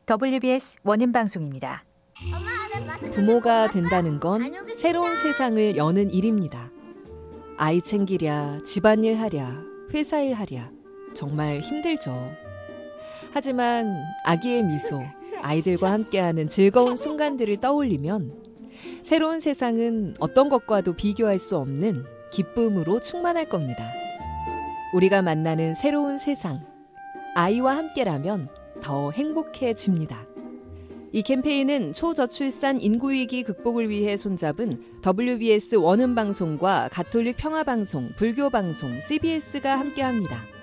WBS 원음방송입니다. 부모가 된다는 건 새로운 세상을 여는 일입니다. 아이 챙기랴, 집안일 하랴, 회사일 하랴, 정말 힘들죠. 하지만 아기의 미소, 아이들과 함께하는 즐거운 순간들을 떠올리면 새로운 세상은 어떤 것과도 비교할 수 없는 기쁨으로 충만할 겁니다. 우리가 만나는 새로운 세상, 아이와 함께라면 더 행복해집니다. 이 캠페인은 초저출산 인구위기 극복을 위해 손잡은 WBS 원음방송과 가톨릭 평화방송, 불교방송, CBS가 함께합니다.